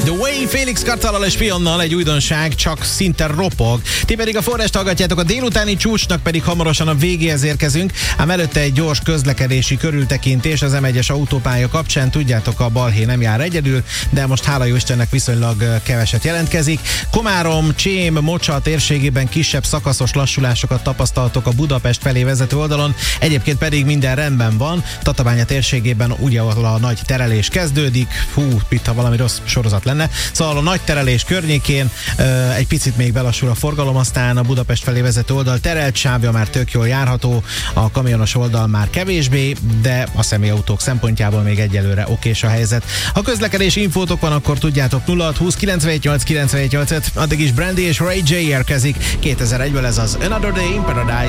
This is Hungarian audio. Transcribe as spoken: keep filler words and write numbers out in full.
The Way Félix Kartallal és Fionnal egy újdonság, csak szinte ropog. Ti pedig a forrást hallgatjátok, a délutáni csúcsnak pedig hamarosan a végéhez érkezünk, ám előtte egy gyors közlekedési körültekintés az em egyes autópálya kapcsán. Tudjátok, a balhé nem jár egyedül, de most hála jó Istennek viszonylag keveset jelentkezik. Komárom, Csém, Mocsa térségében kisebb szakaszos lassulásokat tapasztaltok a Budapest felé vezető oldalon, egyébként pedig minden rendben van. Tatabánya térségében ugye ahol a nagy terelés kezdődik, hú, itt ha valami rossz sorozat lenne. Szóval a nagy terelés környékén uh, egy picit még belassul a forgalom, aztán a Budapest felé vezető oldal terelt sávja már tök jól járható, a kamionos oldal már kevésbé, de a személyautók szempontjából még egyelőre okés a helyzet. Ha közlekedési infótok van, akkor tudjátok nulla hat húsz kilencvenhét nyolc kilencvenhét nyolc, addig is Brandy és Ray J érkezik. kétezer-egyből ez az Another Day in Paradise.